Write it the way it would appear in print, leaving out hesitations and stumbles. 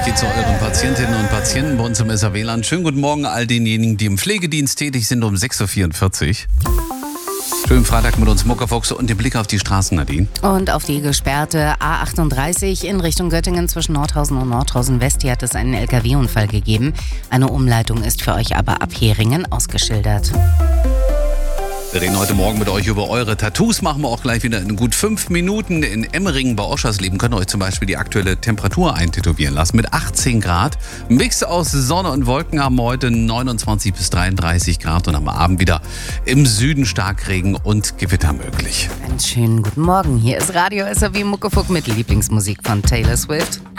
geht zu euren Patientinnen und Patienten bei uns im SAW-Land. Schönen guten Morgen all denjenigen, die im Pflegedienst tätig sind um 6.44 Uhr. Schönen Freitag mit uns Muckefuchs und den Blick auf die Straßen, Nadine. Und auf die gesperrte A38 in Richtung Göttingen zwischen Nordhausen und Nordhausen West. Hier hat es einen LKW-Unfall gegeben. Eine Umleitung ist für euch aber ab Heringen ausgeschildert. Wir reden heute Morgen mit euch über eure Tattoos. Machen wir auch gleich wieder in gut 5 Minuten. In Emmeringen bei Oschersleben könnt ihr euch zum Beispiel die aktuelle Temperatur eintätowieren lassen. Mit 18 Grad. Mix aus Sonne und Wolken haben wir heute 29 bis 33 Grad. Und am Abend wieder im Süden Starkregen und Gewitter möglich. Einen schönen guten Morgen. Hier ist Radio SAW Muckefuck mit Lieblingsmusik von Taylor Swift.